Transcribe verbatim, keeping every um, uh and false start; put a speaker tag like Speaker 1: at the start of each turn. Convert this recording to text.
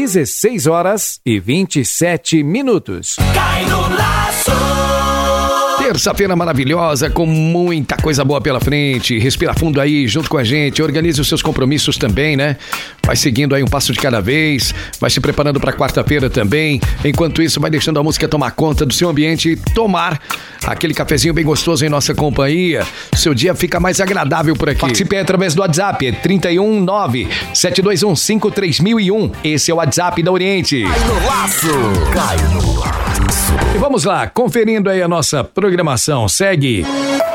Speaker 1: dezesseis horas e vinte e sete minutos.
Speaker 2: Cai no laço.
Speaker 3: Terça-feira maravilhosa, com muita coisa boa pela frente. Respira fundo aí, junto com a gente. Organize os seus compromissos também, né? Vai seguindo aí um passo de cada vez. Vai se preparando para quarta-feira também. Enquanto isso, vai deixando a música tomar conta do seu ambiente e tomar aquele cafezinho bem gostoso em nossa companhia. Seu dia fica mais agradável por aqui. Participe através do WhatsApp, é trinta e um, nove sete dois um, cinco três mil e um. Esse é o WhatsApp da Oriente.
Speaker 2: Cai no laço. Cai no laço.
Speaker 3: E vamos lá, conferindo aí a nossa programação. Segue